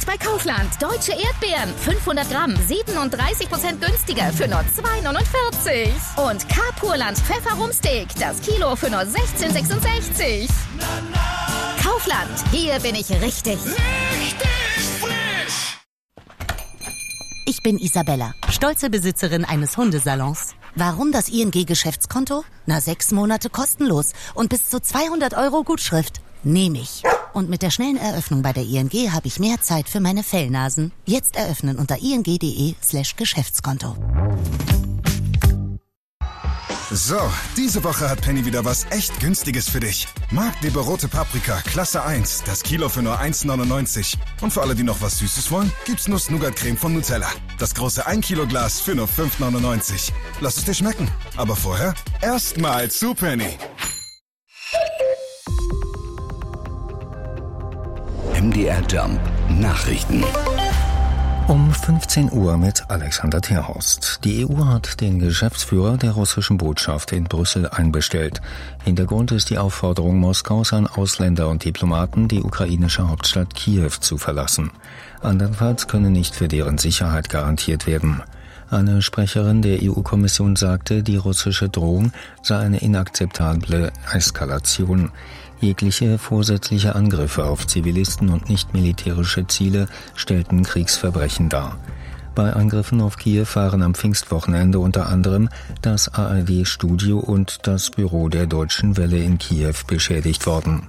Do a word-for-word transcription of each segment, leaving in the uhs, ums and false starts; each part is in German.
bei Kaufland. Deutsche Erdbeeren, fünfhundert Gramm, siebenunddreißig Prozent günstiger für nur zwei neunundvierzig. Und K-Purland Pfefferumsteak, das Kilo für nur sechzehn sechsundsechzig. Kaufland, hier bin ich richtig. Richtig frisch! Ich bin Isabella, stolze Besitzerin eines Hundesalons. Warum das I N G-Geschäftskonto? Na, sechs Monate kostenlos und bis zu zweihundert Euro Gutschrift. Nehme ich. Und mit der schnellen Eröffnung bei der I N G habe ich mehr Zeit für meine Fellnasen. Jetzt eröffnen unter ing.de slash Geschäftskonto. So, diese Woche hat Penny wieder was echt Günstiges für dich. Magdeburg rote Paprika, Klasse eins, das Kilo für nur eins neunundneunzig. Und für alle, die noch was Süßes wollen, gibt's Nuss-Nougat-Creme von Nutella. Das große ein Kilo Glas für nur fünf neunundneunzig. Lass es dir schmecken. Aber vorher erstmal zu Penny. M D R Jump Nachrichten. Um fünfzehn Uhr mit Alexander Terhorst. Die E U hat den Geschäftsführer der russischen Botschaft in Brüssel einbestellt. Hintergrund ist die Aufforderung Moskaus an Ausländer und Diplomaten, die ukrainische Hauptstadt Kiew zu verlassen. Andernfalls könne nicht für deren Sicherheit garantiert werden. Eine Sprecherin der E U-Kommission sagte, die russische Drohung sei eine inakzeptable Eskalation. Jegliche vorsätzliche Angriffe auf Zivilisten und nicht-militärische Ziele stellten Kriegsverbrechen dar. Bei Angriffen auf Kiew waren am Pfingstwochenende unter anderem das A R D-Studio und das Büro der Deutschen Welle in Kiew beschädigt worden.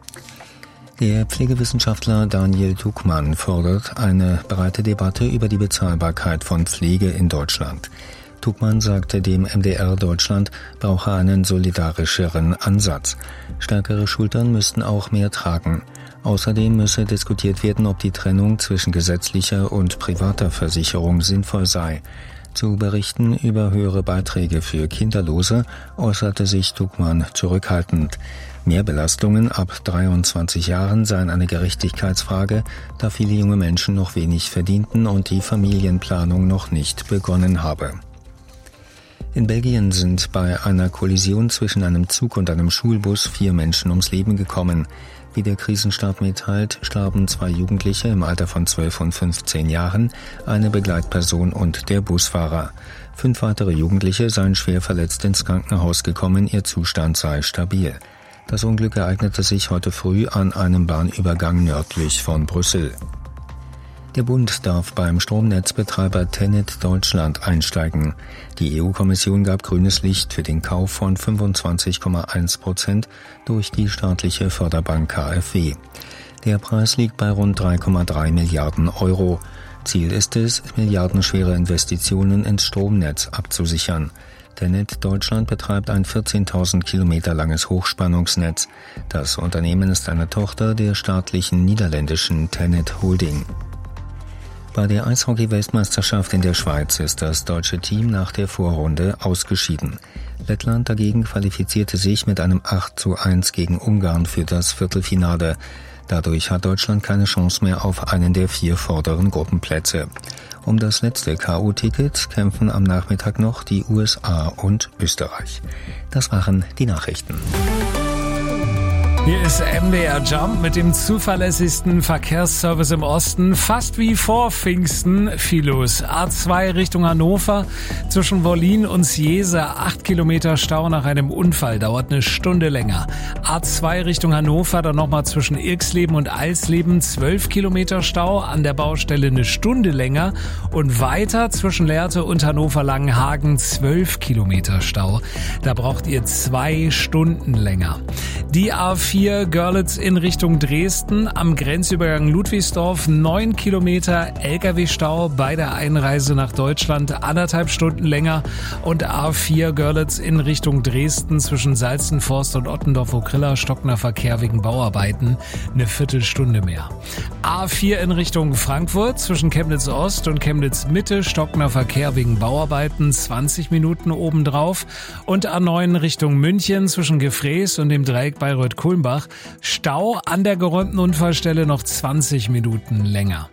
Der Pflegewissenschaftler Daniel Tuckmann fordert eine breite Debatte über die Bezahlbarkeit von Pflege in Deutschland. Tuckmann sagte dem M D R Deutschland, brauche einen solidarischeren Ansatz. Stärkere Schultern müssten auch mehr tragen. Außerdem müsse diskutiert werden, ob die Trennung zwischen gesetzlicher und privater Versicherung sinnvoll sei. Zu Berichten über höhere Beiträge für Kinderlose äußerte sich Tuckmann zurückhaltend. Mehrbelastungen ab dreiundzwanzig Jahren seien eine Gerechtigkeitsfrage, da viele junge Menschen noch wenig verdienten und die Familienplanung noch nicht begonnen habe. In Belgien sind bei einer Kollision zwischen einem Zug und einem Schulbus vier Menschen ums Leben gekommen. Wie der Krisenstab mitteilt, starben zwei Jugendliche im Alter von zwölf und fünfzehn Jahren, eine Begleitperson und der Busfahrer. Fünf weitere Jugendliche seien schwer verletzt ins Krankenhaus gekommen, ihr Zustand sei stabil. Das Unglück ereignete sich heute früh an einem Bahnübergang nördlich von Brüssel. Der Bund darf beim Stromnetzbetreiber TenneT Deutschland einsteigen. Die E U-Kommission gab grünes Licht für den Kauf von fünfundzwanzig Komma eins Prozent durch die staatliche Förderbank K f W. Der Preis liegt bei rund drei Komma drei Milliarden Euro. Ziel ist es, milliardenschwere Investitionen ins Stromnetz abzusichern. TenneT Deutschland betreibt ein vierzehntausend Kilometer langes Hochspannungsnetz. Das Unternehmen ist eine Tochter der staatlichen niederländischen TenneT Holding. Bei der Eishockey-Weltmeisterschaft in der Schweiz ist das deutsche Team nach der Vorrunde ausgeschieden. Lettland dagegen qualifizierte sich mit einem acht zu eins gegen Ungarn für das Viertelfinale. Dadurch hat Deutschland keine Chance mehr auf einen der vier vorderen Gruppenplätze. Um das letzte K O-Ticket kämpfen am Nachmittag noch die U S A und Österreich. Das waren die Nachrichten. Hier ist M D R Jump mit dem zuverlässigsten Verkehrsservice im Osten. Fast wie vor Pfingsten viel los. A zwei Richtung Hannover, zwischen Wollin und Siesa, acht Kilometer Stau nach einem Unfall, dauert eine Stunde länger. A zwei Richtung Hannover, dann nochmal zwischen Irxleben und Eisleben, zwölf Kilometer Stau, an der Baustelle eine Stunde länger. Und weiter zwischen Lehrte und Hannover-Langenhagen, zwölf Kilometer Stau. Da braucht ihr zwei Stunden länger. Die A vier Görlitz in Richtung Dresden, am Grenzübergang Ludwigsdorf, neun Kilometer L K W-Stau bei der Einreise nach Deutschland, anderthalb Stunden länger. Und A vier Görlitz in Richtung Dresden zwischen Salzenforst und Ottendorf-Okrilla, stockender Verkehr wegen Bauarbeiten, eine Viertelstunde mehr. A vier in Richtung Frankfurt zwischen Chemnitz Ost und Chemnitz Mitte, stockender Verkehr wegen Bauarbeiten, zwanzig Minuten obendrauf. Und A neun Richtung München zwischen Gefrees und dem Dreieck Bayreuth-Kulmbach, Stau an der geräumten Unfallstelle noch zwanzig Minuten länger.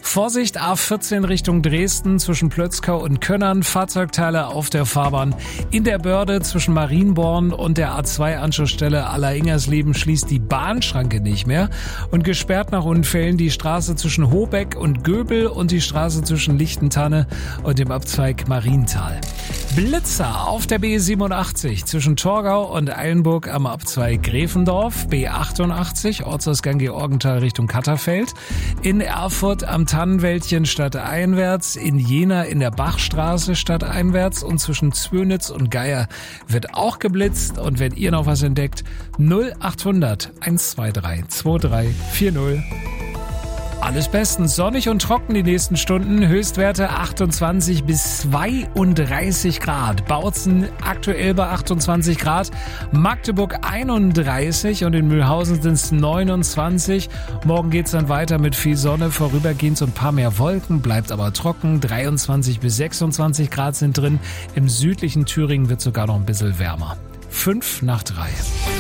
Vorsicht, A vierzehn Richtung Dresden zwischen Plötzkau und Könnern, Fahrzeugteile auf der Fahrbahn. In der Börde zwischen Marienborn und der A zwei Anschlussstelle Aller-Ingersleben schließt die Bahnschranke nicht mehr und gesperrt nach Unfällen die Straße zwischen Hobeck und Göbel und die Straße zwischen Lichtentanne und dem Abzweig Mariental. Blitzer auf der B siebenundachtzig zwischen Torgau und Eilenburg am Abzweig Gräfendorf, B achtundachtzig Ortsausgang Georgenthal Richtung Katterfeld, in Erfurt am Tannenwäldchen stadteinwärts, in Jena in der Bachstraße stadteinwärts und zwischen Zwönitz und Geier wird auch geblitzt. Und wenn ihr noch was entdeckt, null achthundert eins zwei drei zwei drei vier null. Alles bestens, sonnig und trocken die nächsten Stunden, Höchstwerte achtundzwanzig bis zweiunddreißig Grad. Bautzen aktuell bei achtundzwanzig Grad, Magdeburg einunddreißig und in Mühlhausen sind es neunundzwanzig. Morgen geht's dann weiter mit viel Sonne, vorübergehend so ein paar mehr Wolken, bleibt aber trocken. dreiundzwanzig bis sechsundzwanzig Grad sind drin, im südlichen Thüringen wird sogar noch ein bisschen wärmer. Fünf nach drei.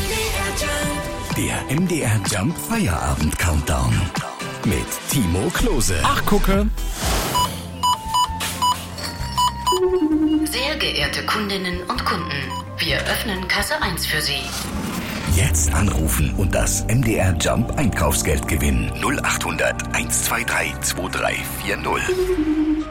Der M D R Jump Feierabend Countdown. Mit Timo Klose. Ach, gucke. Sehr geehrte Kundinnen und Kunden, wir öffnen Kasse eins für Sie. Jetzt anrufen und das M D R Jump Einkaufsgeld gewinnen. null achthundert eins zwei drei zwei drei vier null.